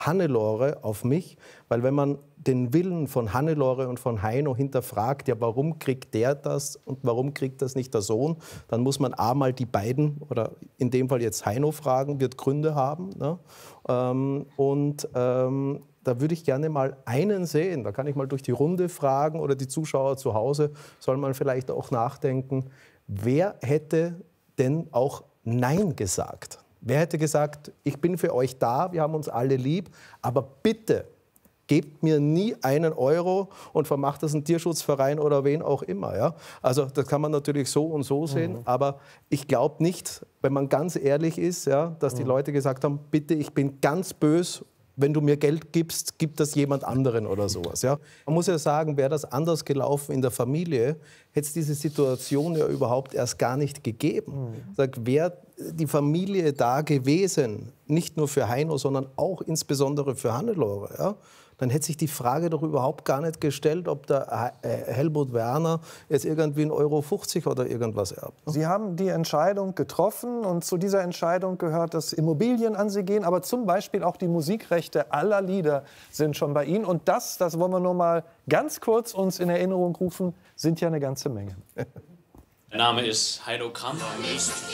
Hannelore auf mich, weil wenn man den Willen von Hannelore und von Heino hinterfragt, ja, warum kriegt der das und warum kriegt das nicht der Sohn, dann muss man mal die beiden, oder in dem Fall jetzt Heino fragen, wird Gründe haben. Ne? Da würde ich gerne mal einen sehen, da kann ich mal durch die Runde fragen oder die Zuschauer zu Hause, soll man vielleicht auch nachdenken, wer hätte denn auch Nein gesagt? Wer hätte gesagt, ich bin für euch da, wir haben uns alle lieb, aber bitte gebt mir nie einen Euro und vermacht das einen Tierschutzverein oder wen auch immer. Ja? Also das kann man natürlich so und so sehen, aber ich glaube nicht, wenn man ganz ehrlich ist, ja, dass die Leute gesagt haben, bitte, ich bin ganz böse, wenn du mir Geld gibst, gib das jemand anderen oder sowas. Ja? Man muss ja sagen, wäre das anders gelaufen in der Familie, hätte es diese Situation ja überhaupt erst gar nicht gegeben. Wäre die Familie da gewesen, nicht nur für Heino, sondern auch insbesondere für Hannelore, ja? Dann hätte sich die Frage doch überhaupt gar nicht gestellt, ob der Helmut Werner jetzt irgendwie 1,50 € oder irgendwas erbt. Sie haben die Entscheidung getroffen und zu dieser Entscheidung gehört, dass Immobilien an Sie gehen, aber zum Beispiel auch die Musikrechte aller Lieder sind schon bei Ihnen. Und das wollen wir nur mal ganz kurz uns in Erinnerung rufen, sind ja eine ganze Menge. Mein Name ist Heino Kramm.